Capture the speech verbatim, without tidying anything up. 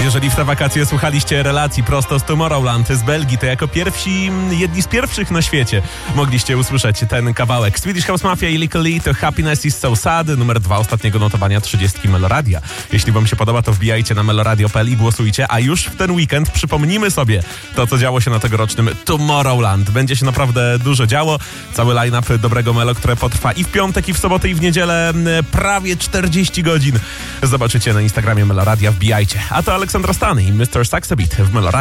Jeżeli w te wakacje słuchaliście relacji prosto z Tomorrowland z Belgii, to jako pierwsi, jedni z pierwszych na świecie mogliście usłyszeć ten kawałek. Swedish House Mafia i Lykke Li to Happiness is so sad, numer dwa ostatniego notowania trzydziestki Meloradia. Jeśli wam się podoba, to wbijajcie na meloradio kropka p l i głosujcie, a już w ten weekend przypomnimy sobie to, co działo się na tegorocznym Tomorrowland. Będzie się naprawdę dużo działo. Cały line-up dobrego Melo, które potrwa i w piątek, i w sobotę, i w niedzielę prawie czterdzieści godzin. Zobaczycie na Instagramie Meloradia, wbijajcie. A to Aleksandra Stany i mister Saxabit w Meloradio.